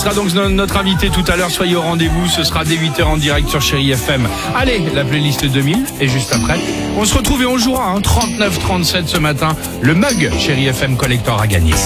sera donc notre invité tout à l'heure. Soyez au rendez-vous. Ce sera dès 8h en direct sur Chérie FM. Allez, la playlist 2000. Et juste après, on se retrouve et on jouera 39-37 ce matin. Le mug Chérie FM Collector à gagner.